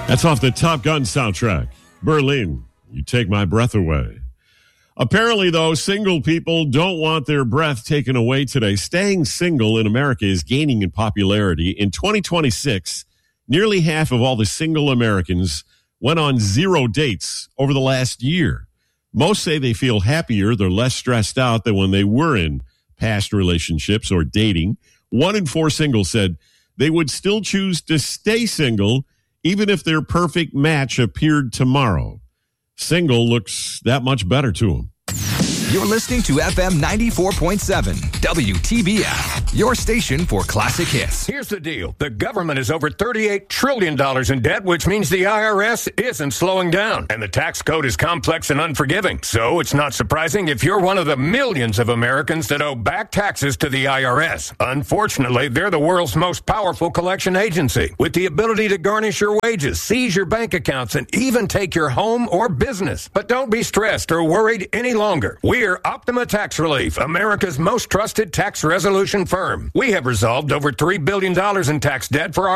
That's off the Top Gun soundtrack. Berlin, You Take My Breath Away. Apparently, though, single people don't want their breath taken away today. Staying single in America is gaining in popularity. In 2026, nearly half of all the single Americans went on 0 dates over the last year. Most say they feel happier, they're less stressed out than when they were in past relationships or dating. 1 in 4 singles said they would still choose to stay single even if their perfect match appeared tomorrow. Single looks that much better to them. You're listening to FM 94.7 WTBF, your station for classic hits. Here's the deal. The government is over $38 trillion in debt, which means the IRS isn't slowing down. And the tax code is complex and unforgiving. So it's not surprising if you're one of the millions of Americans that owe back taxes to the IRS. Unfortunately, they're the world's most powerful collection agency, with the ability to garnish your wages, seize your bank accounts, and even take your home or business. But don't be stressed or worried any longer. We're Optima Tax Relief, America's most trusted tax resolution firm. We have resolved over $3 billion in tax debt for our